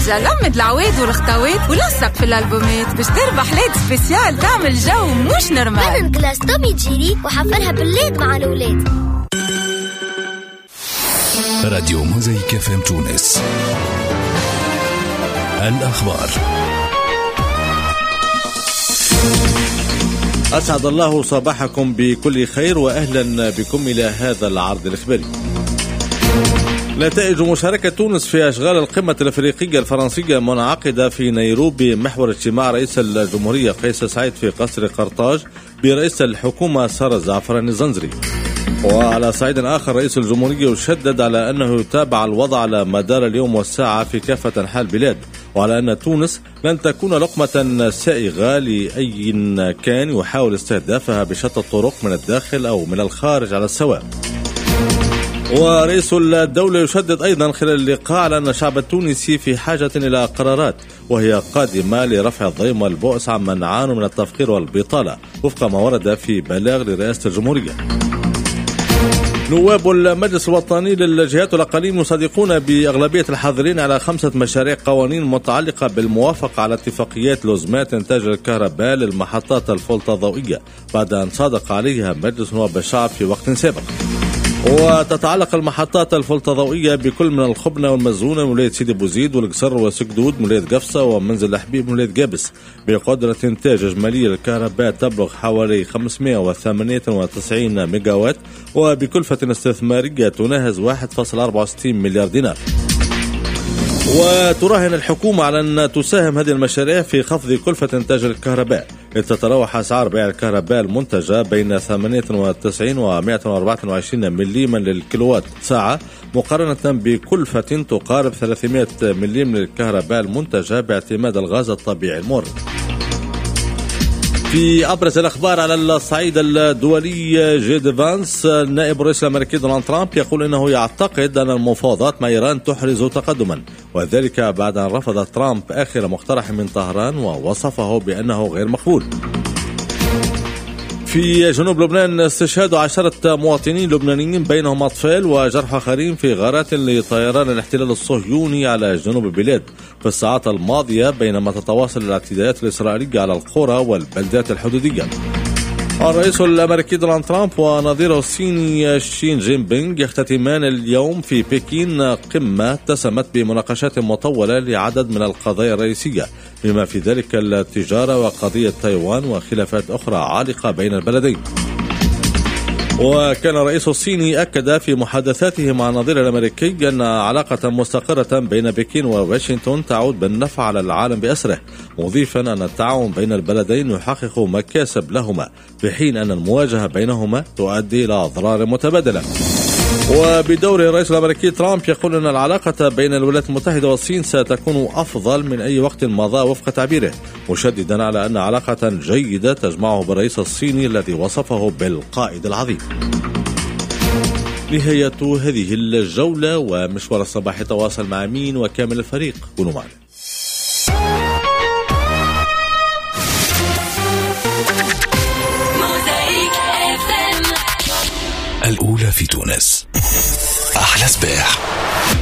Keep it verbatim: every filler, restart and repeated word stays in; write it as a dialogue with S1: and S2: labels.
S1: حاجة لمد العواد والخطوات ولصق في الألبومات باش تربح ليد سبيسيال تعمل جو مش نورمال.
S2: أنا كلاس تومي جيري وحفرها بالليد مع الأولاد.
S3: راديو موزايك اف ام تونس. الأخبار.
S4: أسعد الله صباحكم بكل خير وأهلا بكم إلى هذا العرض الإخباري. نتائج مشاركة تونس في أشغال القمة الأفريقية الفرنسية منعقدة في نيروبي محور اجتماع رئيس الجمهورية قيس سعيد في قصر قرطاج برئيس الحكومة سارة الزعفراني الزنزري. وعلى صعيد آخر رئيس الجمهورية يشدد على أنه يتابع الوضع على مدار اليوم والساعة في كافة أنحاء البلاد، وعلى أن تونس لن تكون لقمة سائغة لأي كان يحاول استهدافها بشتى الطرق من الداخل أو من الخارج على السواء. ورئيس الدولة يشدد أيضا خلال اللقاء على أن الشعب التونسي في حاجة إلى قرارات وهي قادمة لرفع الضيم والبؤس عمن عانوا من التفقير والبطالة وفق ما ورد في بلاغ لرئاسة الجمهورية. نواب المجلس الوطني للجهات والأقاليم يصادقون بأغلبية الحاضرين على خمسة مشاريع قوانين متعلقة بالموافقة على اتفاقيات لزمات إنتاج الكهرباء للمحطات الفولتا الضوئية بعد أن صادق عليها مجلس نواب الشعب في وقت سابق. وتتعلق المحطات الفولتا الضوئية بكل من الخبنة والمزونة من ولاية سيدي بوزيد والقصر وسكدود من ولاية قفصة ومنزل الحبيب من ولاية قابس بقدرة إنتاج إجمالية للكهرباء تبلغ حوالي خمسمائة وثمانية وتسعين ميجاوات وبكلفة استثمارية تناهز واحد فاصلة أربعة وستين مليار دينار. وتراهن الحكومة على أن تساهم هذه المشاريع في خفض كلفة إنتاج الكهرباء، إذ تتراوح أسعار بيع الكهرباء المنتجة بين ثمانية وتسعين و مائة وأربعة وعشرين مليما للكيلووات ساعة مقارنة بكلفة تقارب ثلاثمائة مليم للكهرباء المنتجة باعتماد الغاز الطبيعي المورد. في أبرز الأخبار على الصعيد الدولي، جيد فانس نائب الرئيس الأمريكي دونالد ترامب يقول إنه يعتقد أن المفاوضات مع إيران تحرز تقدما، وذلك بعد أن رفض ترامب آخر مقترح من طهران ووصفه بأنه غير مقبول. في جنوب لبنان استشهاد عشرة مواطنين لبنانيين بينهم أطفال وجرح آخرين في غارات لطيران الاحتلال الصهيوني على جنوب البلاد في الساعات الماضية، بينما تتواصل الاعتداءات الإسرائيلية على القرى والبلدات الحدودية. الرئيس الأمريكي دونالد ترامب ونظيره الصيني شين جين بينغ يختتمان اليوم في بكين قمة اتسمت بمناقشات مطولة لعدد من القضايا الرئيسية بما في ذلك التجارة وقضية تايوان وخلافات أخرى عالقة بين البلدين. وكان الرئيس الصيني أكد في محادثاته مع النظير الأمريكي أن علاقة مستقرة بين بكين وواشنطن تعود بالنفع على العالم بأسره، مضيفا أن التعاون بين البلدين يحقق مكاسب لهما في حين أن المواجهة بينهما تؤدي إلى أضرار متبادلة. وبدور الرئيس الأمريكي ترامب يقول أن العلاقة بين الولايات المتحدة والصين ستكون أفضل من أي وقت مضى وفق تعبيره، مشددا على أن علاقة جيدة تجمعه بالرئيس الصيني الذي وصفه بالقائد العظيم. نهاية هذه الجولة، ومشوار الصباح يتواصل مع مين وكامل الفريق. كونوا معنا.
S3: الأولى في تونس، أحلى صباح.